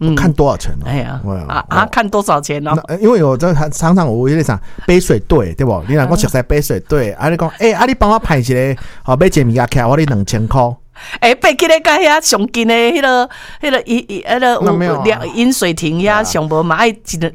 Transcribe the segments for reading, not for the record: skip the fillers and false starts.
看多少钱哦？ 哎呀，看多少钱哦？ 因为我这常常我有点想杯水队，对不？你若讲熟悉杯水队，你讲你帮我派一个，买一个物件起来，我你2000块。 爬起来甲遐上近的迄个饮水亭遐上无嘛，爱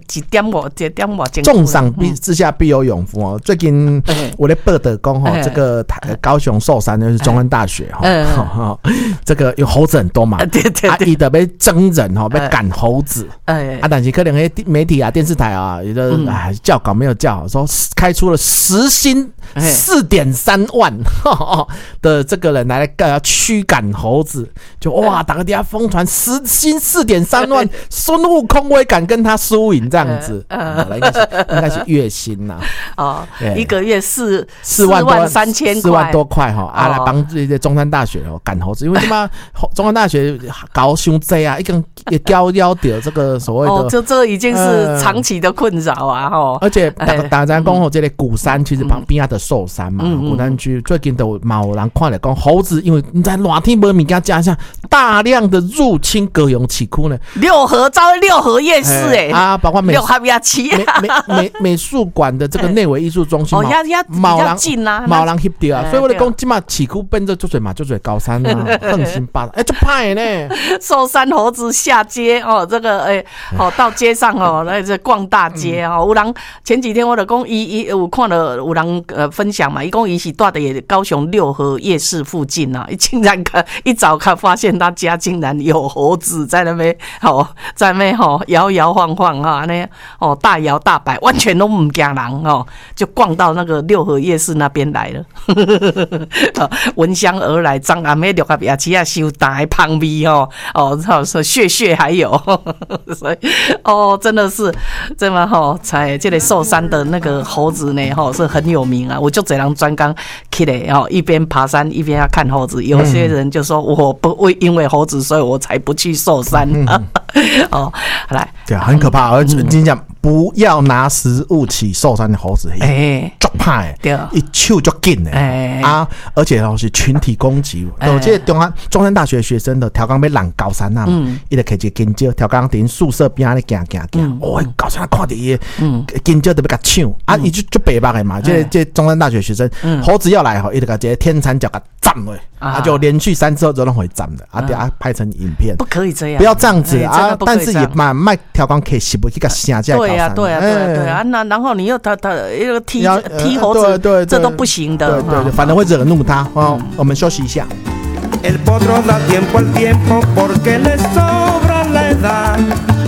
1.5 重赏之下必有勇夫哦。最近我在报道讲这个高雄寿山就是中山大学这个有猴子很多嘛， 对， 伊的被征人要赶猴子，但是可能迄媒体啊、电视台啊，有的叫稿没有叫好，说开出了时薪4.3万的这个人来驱赶猴子，就哇，大家底下疯传时薪4.3万，孙悟空会敢跟他输赢这样子，应该是月薪呐， 一个月4万3千块，4 万多块来帮这些中山大学赶猴子，因为他妈中山大学搞伤济啊，一根也交掉这个所谓的， 这已经是长期的困扰啊， 而且大家讲这个鼓山其实旁边的寿山嘛，鼓山区最近都有人看了讲猴子，因为你在热天没物件加上大量的入侵高雄市区呢， 六合夜市包括六合夜市美术馆的这个内围艺术中心嘛， 比较近啊， 没人翕到啊，所以我就讲今嘛市区变做就最高山啊，横行霸道，就歹呢。 寿山猴子下街这个到街上来这逛大街有人前几天我就讲伊有看到有人分享嘛，伊讲伊是住在高雄六合夜市附近啊，竟然一早看发现他家竟然有猴子在那边在那边摇摇晃晃大摇大摆，完全都不怕人就逛到那个六合夜市那边来了闻香而来，张阿妹六合夜市啊收大香味血还有所以真的是这么在这里寿山的那个猴子呢是很有名啊，我就这样专刚起来一边爬山一边要看猴子，有些人就说我不会因为猴子所以我才不去寿山来对啊，很可怕，而且你讲不要拿食物起寿山的猴子，足怕一手就紧而且是群体攻击。我记得中山大学学生的调岗被拦高山啊，伊就开一个金蕉，调岗伫宿舍边咧行，高山看到伊金蕉就要甲抢伊就白目的嘛。这中山大学学生猴子要来伊就甲这天残脚甲斩了，就连续3次后就拢会斩的等下拍成影片， 不可以这样， 不要这样子但是也卖调岗可以是不去甲下架。 对啊，那然后你又他一个踢猴子，这都不行的， 对，反正会惹怒他。我们休息一下。El potro da tiempo al tiempo porque le sobra la edad.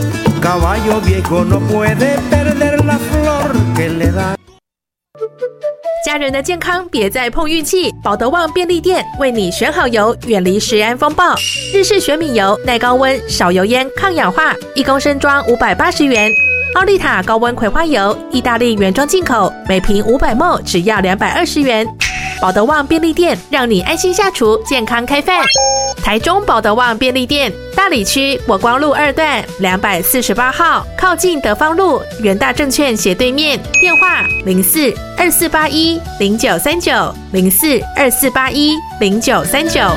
Caballo viejo no puede perder la flor que le da. 家人的健康别再碰运气，保德旺便利店为你选好油，远离食安风暴。日式玄米油，耐高温，少油烟，抗氧化，1公升装580元。奥利塔高温葵花油，意大利原装进口，每瓶500ml只要220元。保德旺便利店让你安心下厨，健康开饭。台中保德旺便利店，大里区国光路2段248号，靠近德芳路元大证券斜对面，电话04-2481-0939 04-2481-0939。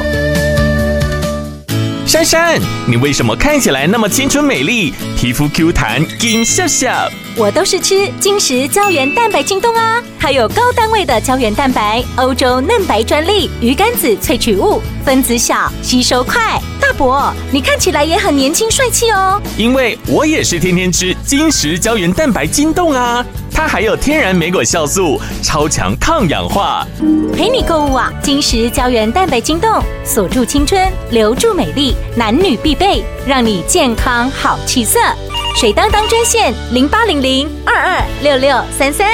珊珊，你为什么看起来那么清纯美丽，皮肤 Q 弹金笑笑？ 我都是吃金石胶原蛋白京东啊，它有高单位的胶原蛋白，欧洲嫩白专利，鱼肝子萃取物，分子小，吸收快。大伯，你看起来也很年轻帅气哦。 因为我也是天天吃金石胶原蛋白京东啊，它还有天然莓果酵素，超强抗氧化。 陪你购物啊，金石胶原蛋白京东，锁住青春，留住美丽，男女必备，让你健康好气色。水当当专线0800-226633。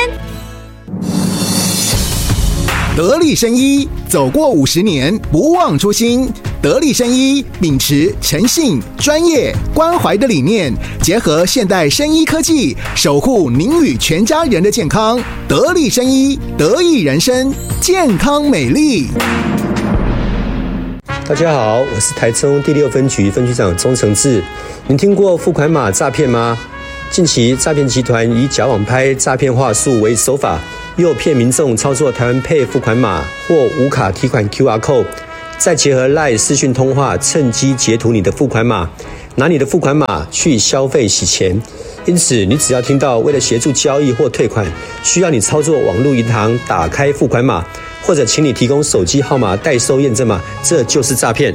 得力生医走过50年，不忘初心。得力生医秉持诚信、专业、关怀的理念，结合现代生医科技，守护您与全家人的健康。得力生医，得益人生，健康美丽。 大家好，我是台中第6分局分局长钟承志。您听过付款码诈骗吗？近期诈骗集团以假网拍、诈骗话术为手法，诱骗民众操作台湾Pay付款码或无卡提款 QR Code， 再结合 LINE 视讯通话，趁机截图你的付款码， 拿你的付款码去消费洗钱。因此，你只要听到为了协助交易或退款，需要你操作网络银行打开付款码，或者请你提供手机号码代收验证码，这就是诈骗。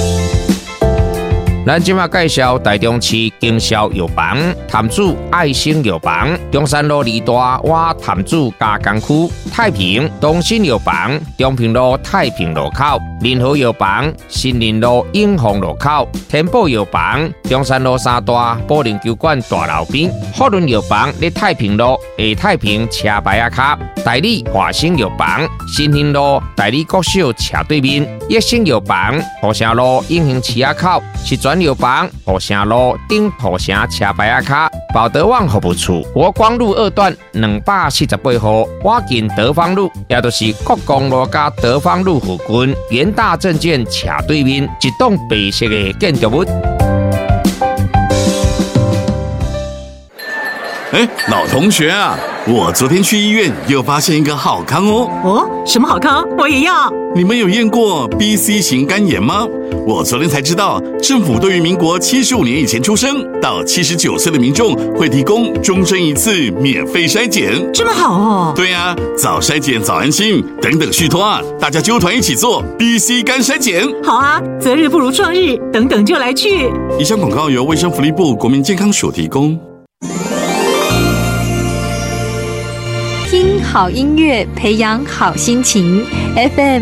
咱今麦介绍台中市经销药房潭子爱心药房、中山路2大瓦潭子加工区、太平东新药房、中平路太平路口、仁和药房、新林路永丰路口、天宝药房、中山路3大保龄球馆大楼边、福伦药房在太平路下太平车牌仔卡、代理华兴药房、新兴路代理国小斜对面、益生药房、土城路永兴市仔口、是转药房、土城路顶土城车牌仔卡、保德旺服务处、国光路2段248号，我近德芳路，也就是国光路加德芳路附近，元大证券斜对面一栋白色的建筑物。 老同学啊，我昨天去医院又发现一个好康哦。 哦，什么好康？我也要。 你们有验过 BC 型肝炎吗？我昨天才知道，政府对于民国75年以前出生到79岁的民众会提供终身一次免费筛检。 这么好哦？ 对啊，早筛检早安心，等等续托啊，大家揪团一起做 BC 肝筛检。 好啊，择日不如撞日，等等就来去。 以上广告由卫生福利部国民健康署提供。 听好音乐，培养好心情。FM